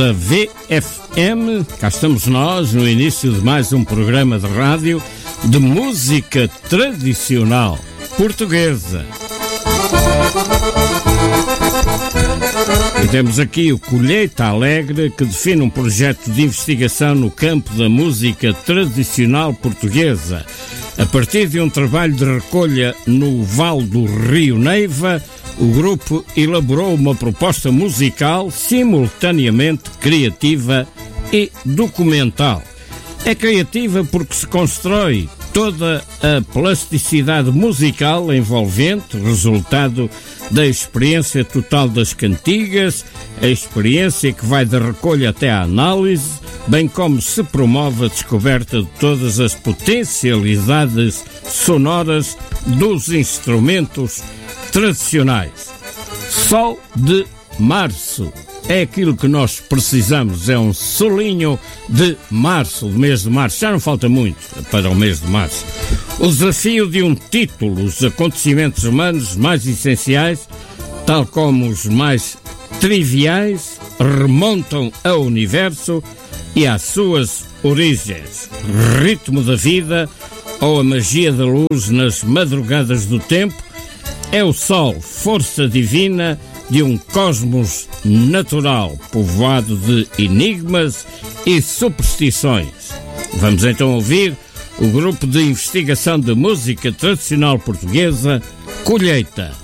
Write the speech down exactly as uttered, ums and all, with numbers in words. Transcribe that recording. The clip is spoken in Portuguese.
A V F M, cá estamos nós no início de mais um programa de rádio de música tradicional portuguesa. E temos aqui o Colheita Alegre, que define um projeto de investigação no campo da música tradicional portuguesa. A partir de um trabalho de recolha no Vale do Rio Neiva, o grupo elaborou uma proposta musical simultaneamente criativa e documental. É criativa porque se constrói toda a plasticidade musical envolvente, resultado da experiência total das cantigas, a experiência que vai da recolha até à análise, bem como se promove a descoberta de todas as potencialidades sonoras dos instrumentos tradicionais. Sol de Março é aquilo que nós precisamos, é um solinho de março, do mês de março. Já não falta muito para o mês de março. O desafio de um título, os acontecimentos humanos mais essenciais, tal como os mais triviais, remontam ao universo e às suas origens. Ritmo da vida ou a magia da luz nas madrugadas do tempo é o sol, força divina de um cosmos natural, povoado de enigmas e superstições. Vamos então ouvir o grupo de investigação de música tradicional portuguesa, Colheita.